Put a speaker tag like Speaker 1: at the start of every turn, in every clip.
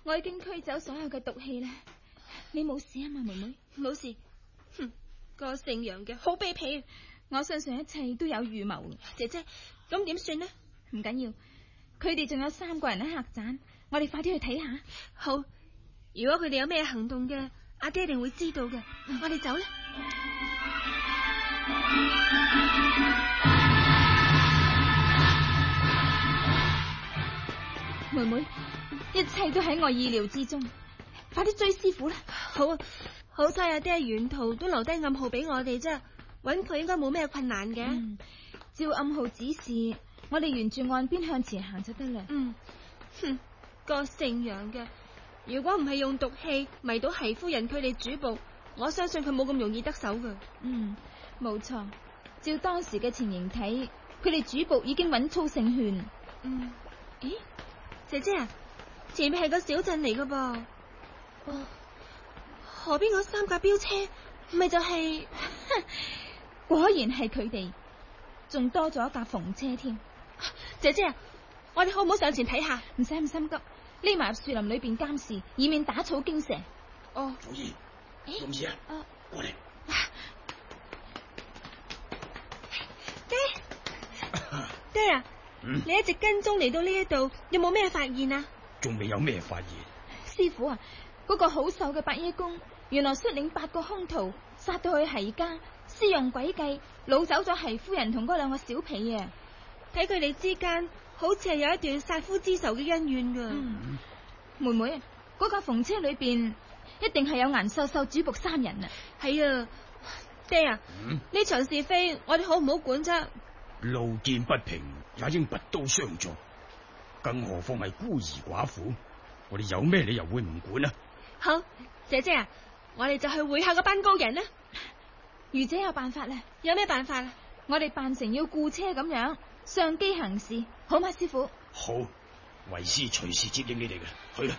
Speaker 1: 我已經驅走所有嘅毒氣啦。你冇事啊嘛，妹妹？
Speaker 2: 冇事。哼，個姓楊嘅好卑鄙。
Speaker 1: 我相信一切都有預謀。
Speaker 2: 姐姐，咁點算呢？
Speaker 1: 唔緊要，佢哋仲有3個人喺客棧，我哋快啲去睇下。
Speaker 2: 好，如果佢哋有咩行動嘅，阿爹一定會知道嘅。我哋走啦。
Speaker 1: 妹妹，一切都喺我意料之中，快啲追師傅啦。
Speaker 2: 好啊，好彩阿爹沿途都留低暗號俾我哋啫，搵佢應該冇咩困難嘅。
Speaker 1: 照暗號指示，我哋沿住岸邊向前行就得啦。
Speaker 2: 哼，個姓楊嘅，如果唔係用毒氣迷到奚夫人佢哋主僕，我相信佢冇咁容易得手噶。
Speaker 1: 冇錯，照當時嘅情形睇，佢哋主僕已經穩操勝券。
Speaker 2: 咦，姐姐啊，前面係個小鎮嚟噶噃。河邊嗰3架飆車，咪就係
Speaker 1: 果然係佢哋，仲多咗一架鳳車添。
Speaker 2: 姐姐啊，我哋好唔好上前睇下？
Speaker 1: 唔使咁心急，匿埋入樹林裏邊監視，以免打草驚蛇。
Speaker 3: 祖兒，公子啊，過嚟。
Speaker 2: 爹啊，你一直跟蹤嚟到呢一度，有冇咩發現啊？
Speaker 3: 仲未有咩發現。
Speaker 1: 師傅啊，嗰個好瘦嘅白衣公，原來率領8個兇徒殺到去奚家，施用詭計擄走咗奚夫人同嗰2個小婢啊！
Speaker 2: 睇佢哋之間好似係有一段殺夫之仇嘅恩怨噶。
Speaker 1: 妹妹，嗰架鳳車裏邊一定係有顏瘦瘦主僕3人啊！
Speaker 2: 係啊，爹啊，呢場是非我哋好唔好管啫？
Speaker 3: 路見不平也應拔刀相助，更何況係孤兒寡婦，我哋有咩理由會唔管啊？
Speaker 2: 好，姐姐啊，我哋就去會下嗰班高人啦。
Speaker 1: 愚者有辦法啦。
Speaker 2: 有咩辦法啊？
Speaker 1: 我哋扮成要雇車咁樣上機行事，好嗎，師傅？
Speaker 3: 好，為師隨時接應你哋嘅，去啦。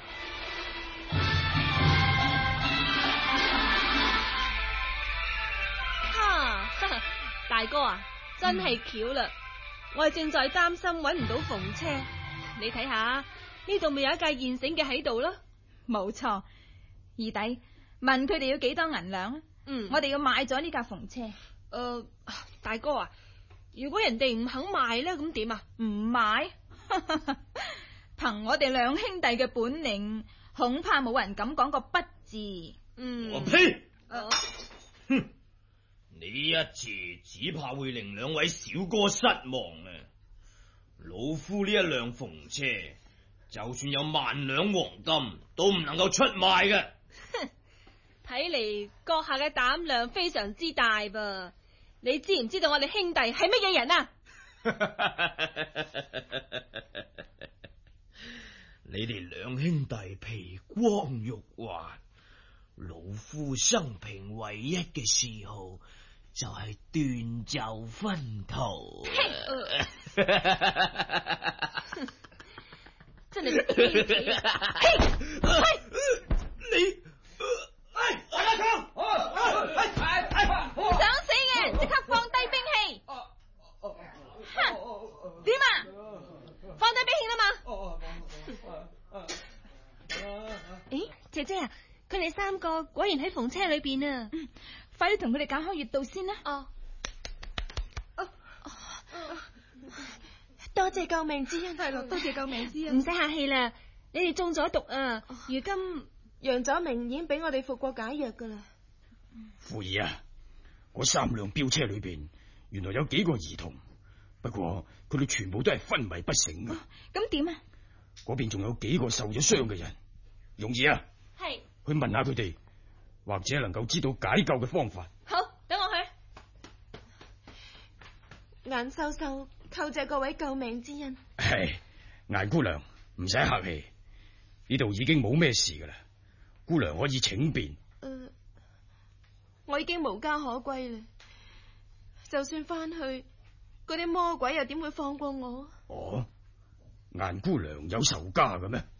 Speaker 2: 大哥啊，真係巧啦！我哋正在擔心搵唔到鳳車，你睇下呢度咪有一架現成嘅喺度咯。
Speaker 1: 冇錯，二弟問佢哋要幾多銀兩啊？我哋要買咗呢架鳳車。
Speaker 2: 大哥啊，如果人哋唔肯賣咧，咁點啊？
Speaker 1: 唔買？憑我哋2兄弟嘅本領，恐怕冇人敢講個不字。
Speaker 3: 我呸！哼！你一字只怕會令2位小哥失望啊！老夫呢一輛鳳車，就算有10000兩黃金，都唔能夠出賣嘅。
Speaker 2: 睇嚟閣下嘅膽量非常之大噃。你知唔知道我哋兄弟係乜嘢人啊？
Speaker 3: 你哋2兄弟皮光肉滑，老夫生平唯一嘅嗜好就係斷袖分途。
Speaker 2: 真係
Speaker 3: 你大家唱，
Speaker 1: 想死嘅，即刻放低兵器。點啊？放低兵器啦嘛？
Speaker 2: 咦，姐姐啊，佢哋3個果然喺鳳車裏邊啊！
Speaker 1: 快啲同佢哋解開穴道先啦。
Speaker 2: 多謝救命之恩，
Speaker 4: 係咯，多謝救命之恩。
Speaker 2: 唔使客氣啦，你哋中咗毒啊！如今
Speaker 4: 楊左明已經俾我哋服過解藥噶啦。
Speaker 3: 傅兒啊，嗰3輛飆車裏邊原來有幾個兒童，不過佢哋全部都係昏迷不醒嘅。
Speaker 1: 咁點啊？
Speaker 3: 嗰邊仲有幾個受咗傷嘅人，容兒啊，
Speaker 2: 係
Speaker 3: 去問下佢哋，或者能夠知道解救嘅方法。
Speaker 2: 好，等我去。
Speaker 4: 顏秀秀，叩謝各位救命之恩。
Speaker 3: 係，顏姑娘唔使客氣，呢度已經冇咩事噶啦，姑娘可以請便。
Speaker 4: 我已經無家可歸啦，就算翻去，嗰啲魔鬼又點會放過我？
Speaker 3: 哦，顏姑娘有仇家嘅咩？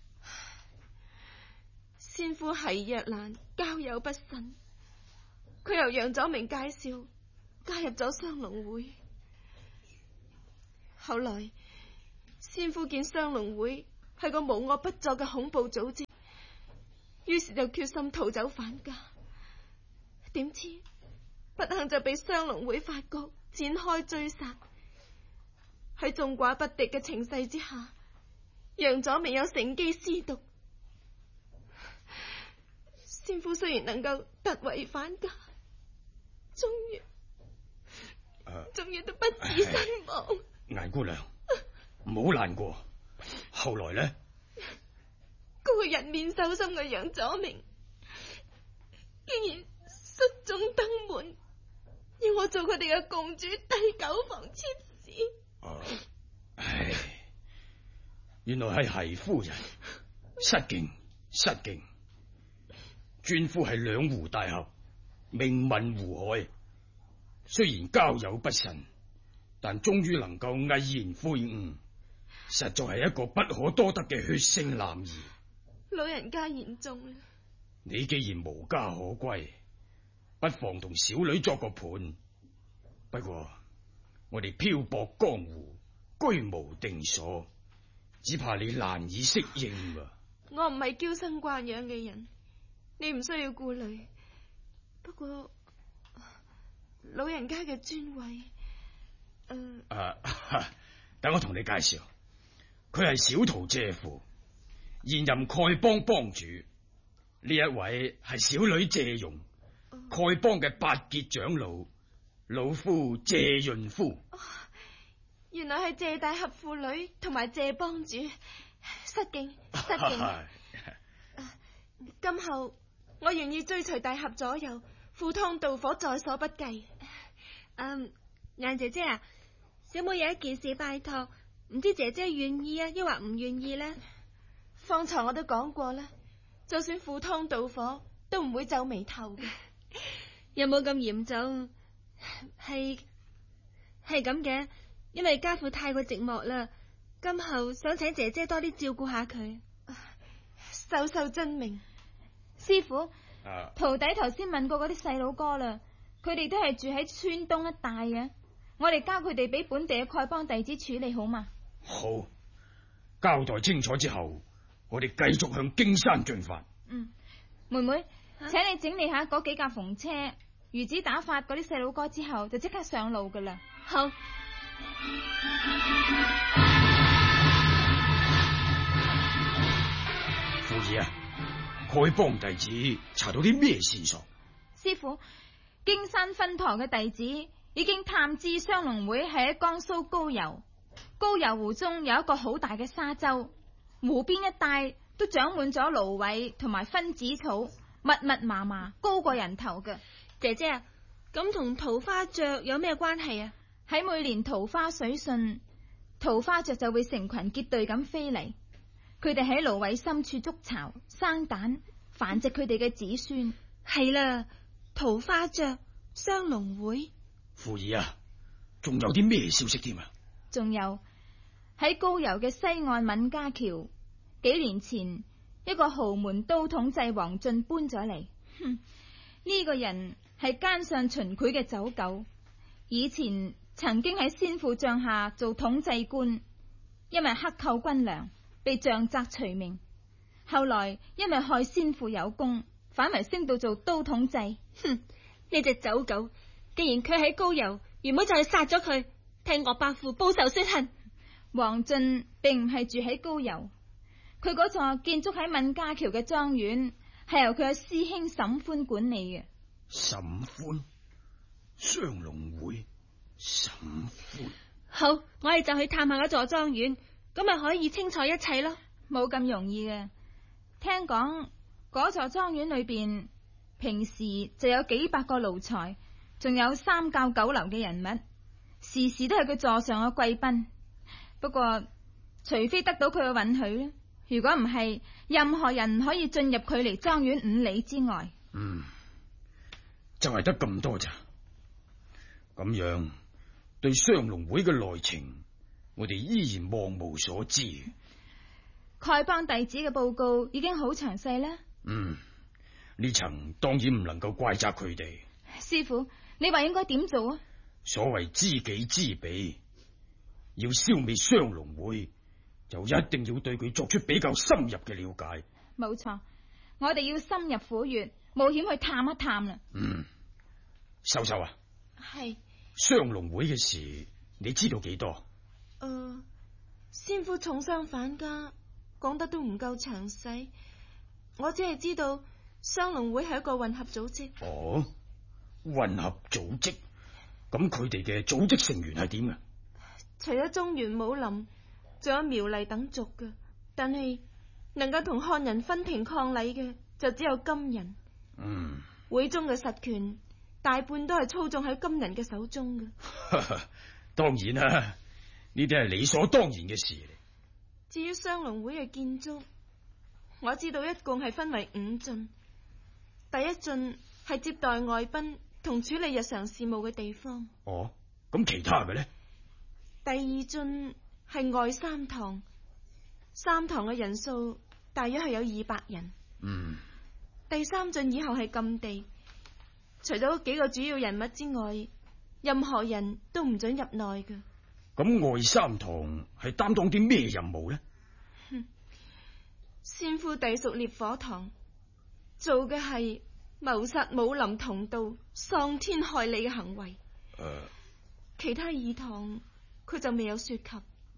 Speaker 4: 先夫係若蘭，交友不慎，佢由楊左明介紹加入咗雙龍會。後來先夫見雙龍會係個無惡不作嘅恐怖組織， 於是就決心逃走返家。點知不幸就被雙龍會發覺，展開追殺。喺眾寡不敵嘅情勢之下，楊左明有乘機施毒。先夫雖然能夠突圍返家，終於都不治身亡。
Speaker 5: 顏姑娘，唔好難過。後來呢？
Speaker 4: 嗰個人面獸心嘅楊左明，竟然率眾登門，要我做佢哋嘅共主第九房妾侍。
Speaker 5: 唉，原來係齊夫人，失敬。尊夫係兩湖大俠，名聞湖海，雖然交友不慎，但終於能夠毅然悔悟，實在係一個不可多得嘅血性男兒。
Speaker 4: 老人家言重啦。
Speaker 5: 你既然無家可歸，不妨同小女作個伴。不過我哋漂泊江湖，居無定所，只怕你難以適應吧。
Speaker 4: 我唔係嬌生慣養嘅人，你唔需要顧慮。不過老人家嘅尊位，
Speaker 5: 等我同你介紹，佢係小徒謝父，現任丐幫幫主。呢一位係小女謝容，丐幫嘅八傑長老，老夫謝潤夫。
Speaker 4: 原來係謝大俠父女同埋謝幫主，失敬。今後我願意追隨大俠左右，赴湯蹈火，在所不計。
Speaker 2: 顏姐姐啊，小妹有一件事拜託，唔知姐姐願意啊，抑或唔願意呢？
Speaker 4: 方才我都講過啦，就算赴湯蹈火，都唔會皺眉頭嘅。
Speaker 2: 有冇咁嚴重？係咁嘅，因為家父太過寂寞啦，今後想請姐姐多啲照顧下佢。
Speaker 4: 秀真明。
Speaker 1: 師傅，徒弟頭先問過嗰啲細佬哥啦，佢哋都係住喺川東一帶嘅，我哋交佢哋俾本地嘅丐幫弟子處理好嘛？
Speaker 5: 好，交代清楚之後，我哋繼續向荊山進發。
Speaker 1: 妹妹，請你整理下嗰幾架篷車，魚子打發嗰啲細佬哥之後，就即刻上路噶啦。
Speaker 2: 好。
Speaker 5: 父兒啊，丐幫弟子查到啲咩線索？
Speaker 1: 師傅，荊山分堂嘅弟子已經探知雙龍會係喺江蘇高郵，高郵湖中有一個好大嘅沙洲，湖邊一帶都長滿咗蘆葦同埋分子草，密密麻麻，高過人頭嘅。
Speaker 2: 姐姐啊，咁同桃花雀有咩關係啊？
Speaker 1: 喺每年桃花水順，桃花雀就會成群結隊咁飛嚟，佢哋喺蘆葦深處築巢生蛋，繁殖佢哋嘅子孫。
Speaker 2: 係啦，桃花雀、雙龍會。
Speaker 5: 父兒啊，仲有啲咩消息添啊？
Speaker 1: 仲有喺高郵嘅西岸敏家橋，幾年前一個豪門都統制王進搬咗嚟。呢個人係奸上秦檜嘅走狗，以前曾經喺先父帳下做統制官，因為克扣軍糧被杖責除名，後來因為害先父有功，反為升到做都統制。
Speaker 2: 呢隻走狗，既然佢喺高郵，原本就係殺咗佢，替岳伯父報仇雪恨。
Speaker 1: 王進並唔係住喺高郵，佢嗰座建築喺敏家橋嘅莊園係由佢嘅師兄沈歡管理嘅。
Speaker 5: 沈歡，雙龍會，沈歡。
Speaker 2: 好，我哋就去探下嗰座莊園，咁咪可以清楚一切咯。
Speaker 1: 冇咁容易嘅，聽講嗰座莊園裏邊平時就有幾百個奴才，仲有三教九流嘅人物，時時都係佢座上嘅貴賓。不過除非得到佢嘅允許，如果唔係，任何人唔可以進入距離莊園5里之外。
Speaker 5: 就係得咁多咋？咁樣對雙龍會嘅內情，我哋依然望無所知。
Speaker 1: 丐幫弟子嘅報告已經好詳細啦。
Speaker 5: 呢層當然唔能夠怪責佢哋。
Speaker 1: 師傅，你話應該點做啊？
Speaker 5: 所謂知己知彼，要消滅雙龍會，就一定要對佢作出比較深入嘅了解。
Speaker 1: 冇錯， 我哋要深入虎穴，冒險去探一探啦。
Speaker 5: 秀秀啊，
Speaker 4: 係
Speaker 5: 雙龍會嘅事，你知道幾多？
Speaker 4: 先夫重傷返家，講得都唔夠詳細。我只係知道雙龍會係一個混合組織。
Speaker 5: 哦，混合組織，咁佢哋嘅組織成員係點啊？
Speaker 4: 除咗中原武林，仲有苗黎等族嘅，但係能夠同漢人分庭抗禮嘅就只有金人。會中嘅實權大半都係操縱喺金人嘅手中嘅。
Speaker 5: 當然啦，呢啲係理所當然嘅事嚟。
Speaker 4: 至於雙龍會嘅建築，我知道一共係分為5進。第一進係接待外賓同處理日常事務嘅地方。
Speaker 5: 哦，咁其他嘅呢？
Speaker 4: 第二進係外三堂，三堂嘅人數大約係有200人。第三進以後係禁地，除咗幾個主要人物之外，任何人都唔准入內嘅。
Speaker 5: 咁外三堂係擔當啲咩任務呢？
Speaker 4: 先夫隸屬烈火堂，做嘅係謀殺武林同道、喪天害理嘅行為。其他2堂佢就未有說及。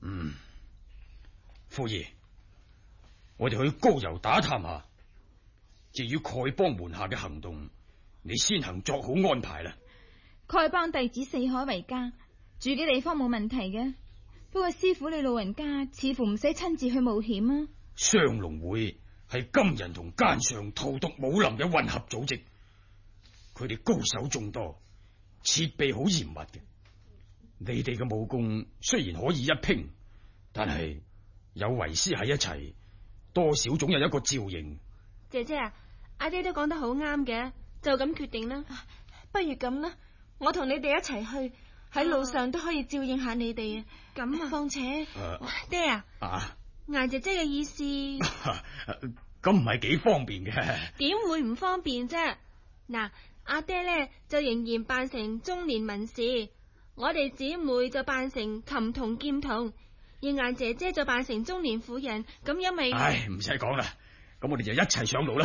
Speaker 5: 夫爺，我哋去高郵打探下。至於丐幫門下嘅行動，你先行作好安排啦。
Speaker 1: 丐幫弟子4海為家，住嘅地方冇問題嘅。不過師傅你老人家似乎唔使親自去冒險啊。
Speaker 5: 雙龍會係金人同奸上荼毒武林嘅混合組織，佢哋高手眾多，設備好嚴密嘅。你哋嘅武功雖然可以一拼，但係有為師喺一齊，多少總有一個照應。
Speaker 2: 姐姐啊，阿爹都講得好啱嘅，就咁決定啦。
Speaker 4: 不如咁啦，我同你哋一齊去，喺路上都可以照應下你哋啊。
Speaker 2: 咁啊，
Speaker 4: 況且
Speaker 2: 爹啊，顏姐姐嘅意思
Speaker 5: 咁唔係幾方便嘅。
Speaker 2: 點會唔方便啫？嗱，阿爹咧就仍然扮成中年文士，我哋姊妹就扮成琴童劍童，而顏姐姐就扮成中年婦人，咁因為
Speaker 5: 唔使講啦。咁我哋就一齊上路啦！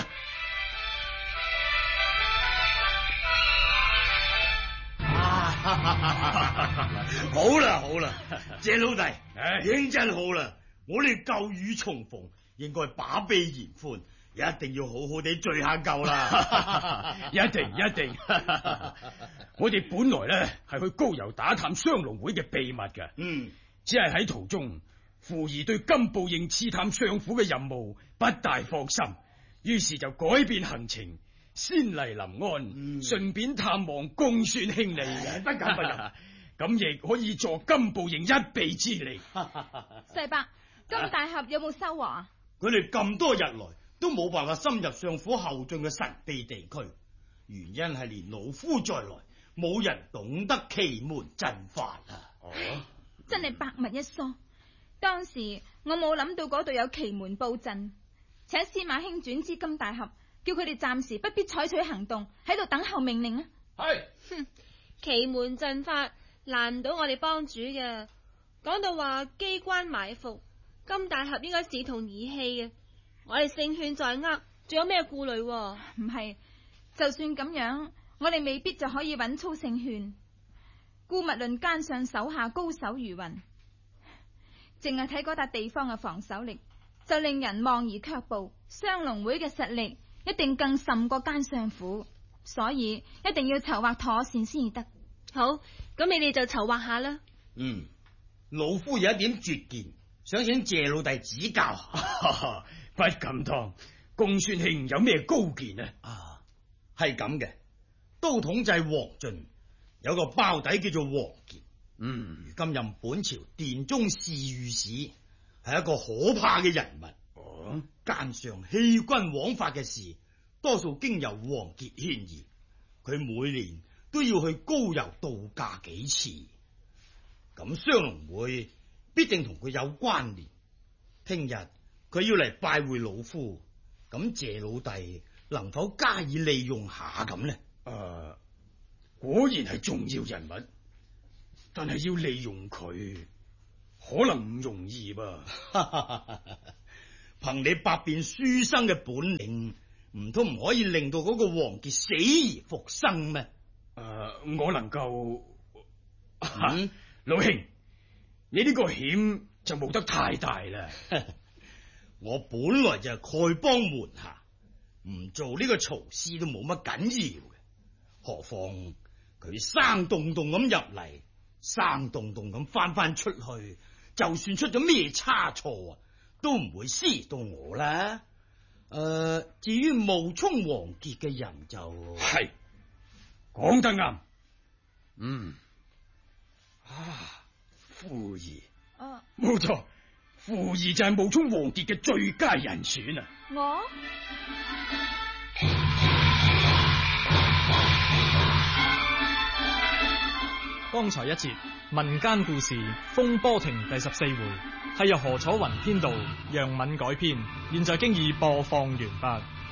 Speaker 3: 好啦好啦，謝老弟，認真好啦，我哋舊雨重逢，應該把臂言歡，一定要好好地聚下舊啦！
Speaker 5: 一定，我哋本來咧係去高郵打探雙龍會嘅秘密嘅，只係喺途中。傅兒對金步應刺探相府嘅任務不大放心，於是就改變行程，先嚟臨安，順便探望公孫兄你。不敢，咁亦可以助金步應一臂之力。
Speaker 1: 世伯，金大俠有冇收穫啊？
Speaker 3: 佢哋咁多日來都冇辦法深入相府後進嘅神秘地區，原因係連老夫在內，冇人懂得奇門陣法啊！
Speaker 1: 真係百密一疏。當時我冇諗到嗰度有奇門布陣，請司馬兄轉知金大俠，叫佢哋暫時不必採取行動，喺度等候命令啊！
Speaker 2: 係，奇門陣法難唔到我哋幫主嘅。講到話機關埋伏，金大俠應該視同兒戲嘅。我哋勝券在握，仲有咩顧慮？
Speaker 1: 唔係，就算咁樣，我哋未必就可以穩操勝券。姑勿論奸上手下高手如雲，淨係睇嗰笪地方嘅防守力，就令人望而卻步。雙龍會嘅實力一定更甚過奸相府，所以一定要籌劃妥善先至得。
Speaker 2: 好，咁你哋就籌劃下啦。
Speaker 3: 老夫有一點絕見，想請謝老弟指教下。
Speaker 5: 不敢當，公孫兄有咩高見呢？
Speaker 3: 係咁嘅，都統制黃晉有個胞弟叫做黃傑。如今任本朝殿中侍御史，係一個可怕嘅人物。奸上欺君枉法嘅事，多數經由黃傑牽議。佢每年都要去高郵度假幾次，咁雙龍會必定同佢有關聯。聽日佢要嚟拜會老夫，咁謝老弟能否加以利用下咁呢？
Speaker 5: 果然係重要人物。但係要利用佢，可能唔容易噃。
Speaker 3: 憑你百變書生嘅本領， 唔通唔可以令到嗰個王傑死而復生咩？
Speaker 5: 我能夠。老兄，你呢個險就冒得太大啦。
Speaker 3: 我本來就係丐幫門下，唔做呢個曹師都冇乜緊要嘅。何況佢生動動咁入嚟，生動動咁翻出去，就算出咗咩差錯啊，都唔會施到我啦。至於冒充王傑嘅人就
Speaker 5: 係講得啱。傅兒，冇錯，傅兒就係冒充王傑嘅最佳人選啊！
Speaker 1: 我
Speaker 6: 剛才一節民間故事《風波亭》第14回係由何楚雲編導，楊敏改編，現在經已播放完畢。